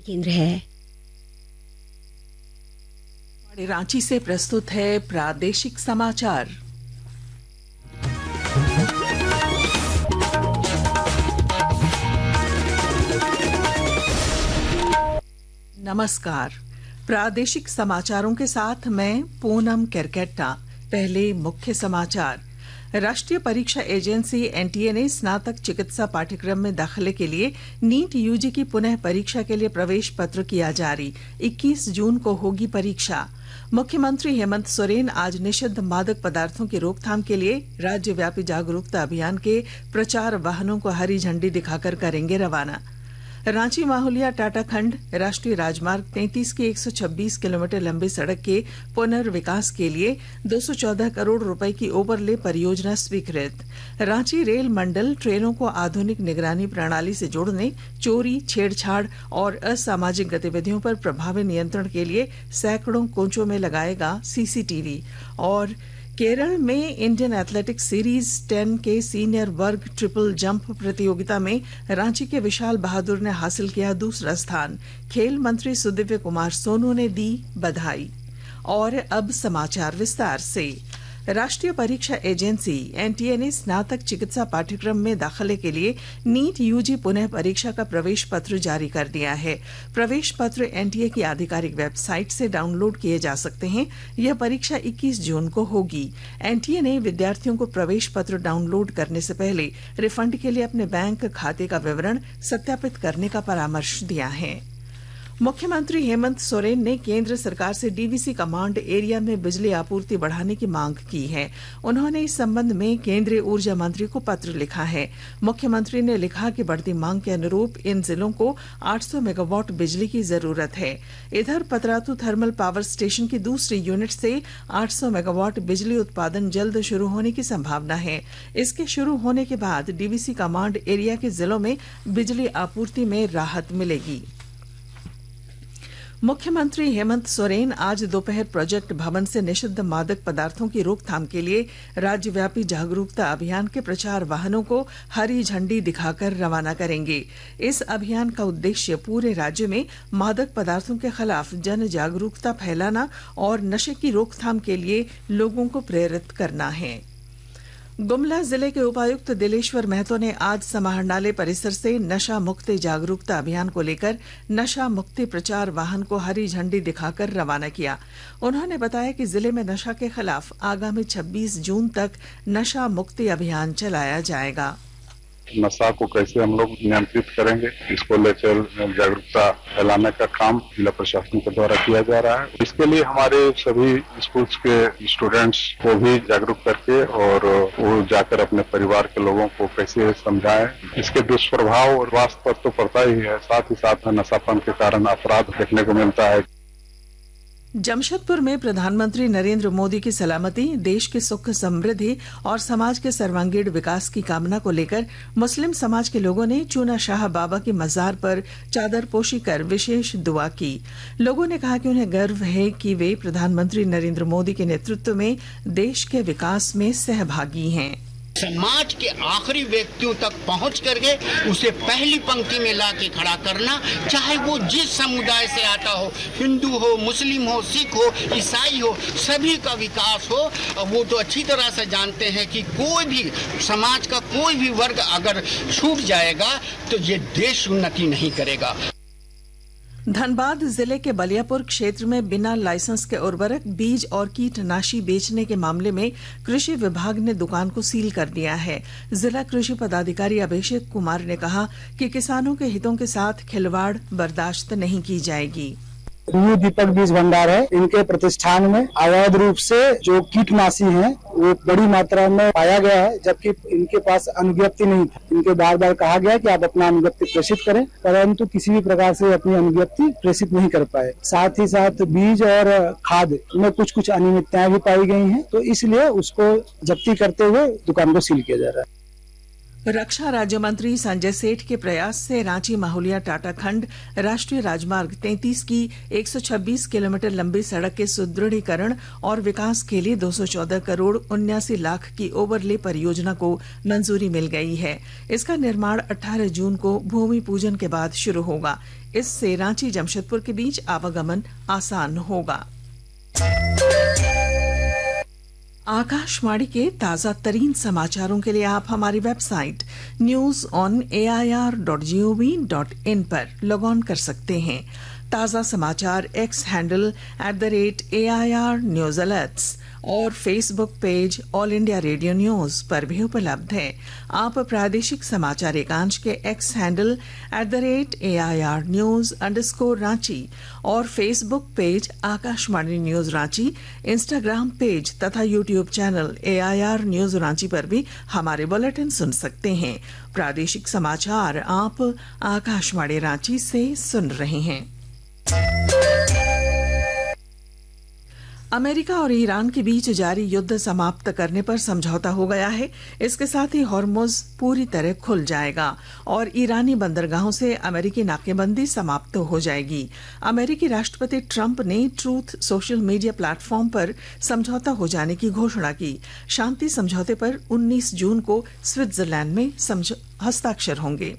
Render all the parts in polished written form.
केंद्र है। रांची से प्रस्तुत है प्रादेशिक समाचार। नमस्कार, प्रादेशिक समाचारों के साथ मैं पूनम केरकेट्टा। पहले मुख्य समाचार। राष्ट्रीय परीक्षा एजेंसी एनटीए ने स्नातक चिकित्सा पाठ्यक्रम में दाखिले के लिए नीट यूजी की पुनः परीक्षा के लिए प्रवेश पत्र किया जारी। 21 जून को होगी परीक्षा। मुख्यमंत्री हेमंत सोरेन आज निषिद्ध मादक पदार्थों की रोकथाम के लिए राज्यव्यापी जागरूकता अभियान के प्रचार वाहनों को हरी झंडी दिखाकर करेंगे रवाना। रांची माहुलिया टाटा खंड राष्ट्रीय राजमार्ग 33 की 126 किलोमीटर लंबी सड़क के पुनर्विकास के लिए 214 करोड़ रुपए की ओवरले परियोजना स्वीकृत। रांची रेल मंडल ट्रेनों को आधुनिक निगरानी प्रणाली से जोड़ने, चोरी, छेड़छाड़ और असामाजिक गतिविधियों पर प्रभावी नियंत्रण के लिए सैकड़ों कोचों में लगाएगा सीसीटीवी। और केरल में इंडियन एथलेटिक्स सीरीज 10 के सीनियर वर्ग ट्रिपल जंप प्रतियोगिता में रांची के विशाल बहादुर ने हासिल किया दूसरा स्थान। खेल मंत्री सुदिव्य कुमार सोनू ने दी बधाई। और अब समाचार विस्तार से। राष्ट्रीय परीक्षा एजेंसी एनटीए ने स्नातक चिकित्सा पाठ्यक्रम में दाखिले के लिए नीट यूजी पुनः परीक्षा का प्रवेश पत्र जारी कर दिया है। प्रवेश पत्र एनटीए की आधिकारिक वेबसाइट से डाउनलोड किए जा सकते हैं। यह परीक्षा 21 जून को होगी। एनटीए ने विद्यार्थियों को प्रवेश पत्र डाउनलोड करने से पहले रिफंड के लिए अपने बैंक खाते का विवरण सत्यापित करने का परामर्श दिया है। मुख्यमंत्री हेमंत सोरेन ने केंद्र सरकार से डीवीसी कमांड एरिया में बिजली आपूर्ति बढ़ाने की मांग की है। उन्होंने इस संबंध में केंद्रीय ऊर्जा मंत्री को पत्र लिखा है। मुख्यमंत्री ने लिखा कि बढ़ती मांग के अनुरूप इन जिलों को 800 मेगावाट बिजली की जरूरत है। इधर पतरातू थर्मल पावर स्टेशन की दूसरी यूनिट से 800 मेगावाट बिजली उत्पादन जल्द शुरू होने की संभावना है। इसके शुरू होने के बाद डीवीसी कमांड एरिया के जिलों में बिजली आपूर्ति में राहत मिलेगी। मुख्यमंत्री हेमंत सोरेन आज दोपहर प्रोजेक्ट भवन से निषिद्ध मादक पदार्थों की रोकथाम के लिए राज्यव्यापी जागरूकता अभियान के प्रचार वाहनों को हरी झंडी दिखाकर रवाना करेंगे। इस अभियान का उद्देश्य पूरे राज्य में मादक पदार्थों के खिलाफ जन जागरूकता फैलाना और नशे की रोकथाम के लिए लोगों को प्रेरित करना है। गुमला जिले के उपायुक्त दिलेश्वर महतो ने आज समाहरणालय परिसर से नशा मुक्ति जागरूकता अभियान को लेकर नशा मुक्ति प्रचार वाहन को हरी झंडी दिखाकर रवाना किया। उन्होंने बताया कि जिले में नशा के खिलाफ आगामी 26 जून तक नशा मुक्ति अभियान चलाया जाएगा। नशा को कैसे हम लोग नियंत्रित करेंगे, इसको लेकर जागरूकता फैलाने का काम जिला प्रशासन के द्वारा किया जा रहा है। इसके लिए हमारे सभी स्कूल्स के स्टूडेंट्स को भी जागरूक करके और वो जाकर अपने परिवार के लोगों को कैसे समझाएं। इसके दुष्प्रभाव और स्वास्थ्य पर तो पड़ता ही है, साथ ही साथ नशापान के कारण अपराध देखने को मिलता है। जमशेदपुर में प्रधानमंत्री नरेंद्र मोदी की सलामती, देश की सुख समृद्धि और समाज के सर्वांगीण विकास की कामना को लेकर मुस्लिम समाज के लोगों ने चूना शाह बाबा की मजार पर चादर पोशी कर विशेष दुआ की। लोगों ने कहा कि उन्हें गर्व है कि वे प्रधानमंत्री नरेंद्र मोदी के नेतृत्व में देश के विकास में सहभागी हैं। समाज के आखिरी व्यक्तियों तक पहुंच करके उसे पहली पंक्ति में ला के खड़ा करना, चाहे वो जिस समुदाय से आता हो, हिंदू हो, मुस्लिम हो, सिख हो, ईसाई हो, सभी का विकास हो। वो तो अच्छी तरह से जानते हैं कि कोई भी समाज का कोई भी वर्ग अगर छूट जाएगा तो ये देश उन्नति नहीं करेगा। धनबाद जिले के बलियापुर क्षेत्र में बिना लाइसेंस के उर्वरक, बीज और कीटनाशी बेचने के मामले में कृषि विभाग ने दुकान को सील कर दिया है। जिला कृषि पदाधिकारी अभिषेक कुमार ने कहा कि किसानों के हितों के साथ खिलवाड़ बर्दाश्त नहीं की जाएगी। दीपक बीज भंडार है, इनके प्रतिष्ठान में अवैध रूप से जो कीटनाशी है वो बड़ी मात्रा में पाया गया है, जबकि इनके पास अनुज्ञप्ति नहीं था। इनके बार बार कहा गया कि आप अपना अनुज्ञप्ति प्रेषित करें, परंतु किसी भी प्रकार से अपनी अनुज्ञप्ति प्रेषित नहीं कर पाए। साथ ही साथ बीज और खाद में कुछ अनियमितताएं भी पाई गई हैं, तो इसलिए उसको जब्ती करते हुए दुकान को सील किया जा रहा है। रक्षा राज्य मंत्री संजय सेठ के प्रयास से रांची माहुलिया टाटा खंड राष्ट्रीय राजमार्ग 33 की 126 किलोमीटर लंबी सड़क के सुदृढ़ीकरण और विकास के लिए 214 करोड़ 79 लाख की ओवरले परियोजना को मंजूरी मिल गई है। इसका निर्माण 18 जून को भूमि पूजन के बाद शुरू होगा। इससे रांची जमशेदपुर के बीच आवागमन आसान होगा। आकाशवाणी के ताजा तरीन समाचारों के लिए आप हमारी वेबसाइट news.on.air.gov.in पर लॉग ऑन कर सकते हैं। ताजा समाचार x handle @AIR news alerts और Facebook page all India radio news पर भी उपलब्ध है। आप प्रादेशिक समाचार एकांश के एक्स हैंडल @AIR news_रांची और Facebook page Akashvani news Ranchi, Instagram page तथा YouTube channel AIR news Ranchi पर भी हमारे बुलेटिन सुन सकते हैं। प्रादेशिक समाचार आप आकाशवाणी रांची से सुन रहे हैं। अमेरिका और ईरान के बीच जारी युद्ध समाप्त करने पर समझौता हो गया है। इसके साथ ही हॉर्मुज पूरी तरह खुल जाएगा और ईरानी बंदरगाहों से अमेरिकी नाकेबंदी समाप्त हो जाएगी। अमेरिकी राष्ट्रपति ट्रंप ने ट्रूथ सोशल मीडिया प्लेटफॉर्म पर समझौता हो जाने की घोषणा की। शांति समझौते पर 19 जून को स्विट्जरलैंड में हस्ताक्षर होंगे।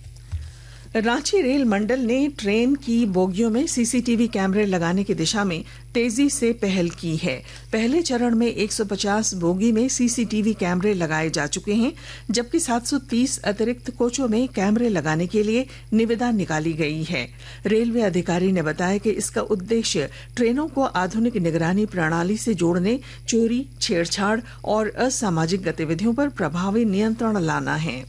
रांची रेल मंडल ने ट्रेन की बोगियों में सीसीटीवी कैमरे लगाने की दिशा में तेजी से पहल की है। पहले चरण में 150 बोगी में सीसीटीवी कैमरे लगाए जा चुके हैं, जबकि 730 अतिरिक्त कोचों में कैमरे लगाने के लिए निविदा निकाली गई है। रेलवे अधिकारी ने बताया कि इसका उद्देश्य ट्रेनों को आधुनिक निगरानी प्रणाली से जोड़ने, चोरी, छेड़छाड़ और असामाजिक गतिविधियों पर प्रभावी नियंत्रण लाना है।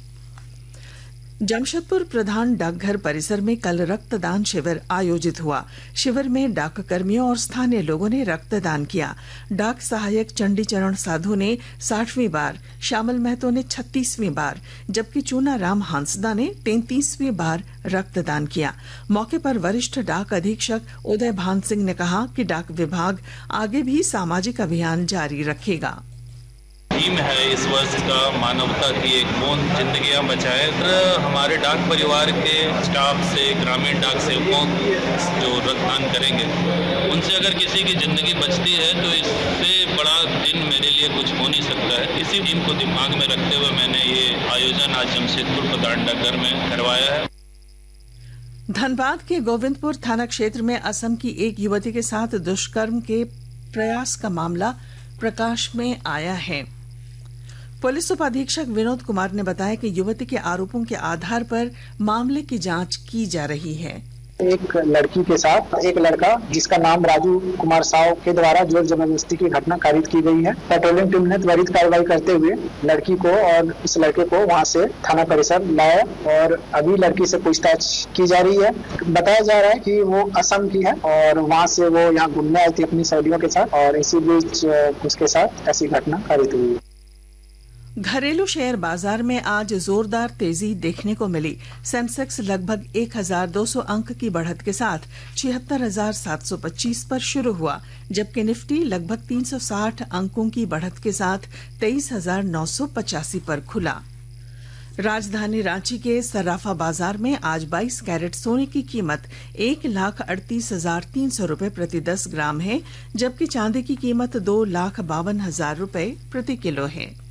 जमशेदपुर प्रधान डाकघर परिसर में कल रक्तदान शिविर आयोजित हुआ। शिविर में डाक कर्मियों और स्थानीय लोगों ने रक्तदान किया। डाक सहायक चंडीचरण साधु ने 60वीं बार, श्यामल महतो ने 36वीं बार, जबकि चूनाराम हांसदा ने 33वीं बार रक्तदान किया। मौके पर वरिष्ठ डाक अधीक्षक उदय भान सिंह ने कहा कि डाक विभाग आगे भी सामाजिक अभियान जारी रखेगा। थीम है इस वर्ष का मानवता की एक बूंद जिंदगियां बचाए। हमारे डाक परिवार के स्टाफ से, ग्रामीण डाक सेवकों जो रक्तदान करेंगे, उनसे अगर किसी की जिंदगी बचती है तो इससे बड़ा दिन मेरे लिए कुछ हो नहीं सकता है। इसी थीम को दिमाग में रखते हुए मैंने ये आयोजन आज जमशेदपुर प्रधान डाकघर में करवाया है। धनबाद के गोविंदपुर थाना क्षेत्र में असम की एक युवती के साथ दुष्कर्म के प्रयास का मामला प्रकाश में आया है। पुलिस उपाधीक्षक विनोद कुमार ने बताया कि युवती के आरोपों के आधार पर मामले की जांच की जा रही है। एक लड़की के साथ एक लड़का जिसका नाम राजू कुमार साव के द्वारा जोर जबरदस्ती की घटना कारित की गई है। पेट्रोलिंग टीम ने त्वरित कार्रवाई करते हुए लड़की को और इस लड़के को वहां से थाना परिसर लाया और अभी लड़की से पूछताछ की जा रही है। बताया जा रहा है कि वो असम की है और वहां से वो यहाँ घूमने आई थी अपनी सहेलियों के साथ और इसी बीच उसके साथ ऐसी घटना कारित हुई है। घरेलू शेयर बाजार में आज जोरदार तेजी देखने को मिली। सेंसेक्स लगभग 1200 अंक की बढ़त के साथ 76,725 पर शुरू हुआ, जबकि निफ्टी लगभग 360 अंकों की बढ़त के साथ 23,985 पर खुला। राजधानी रांची के सराफा बाजार में आज 22 कैरेट सोने की कीमत 1,38,300 रुपए प्रति 10 ग्राम है, जबकि चांदी की कीमत 2,52,000 रुपए प्रति किलो है।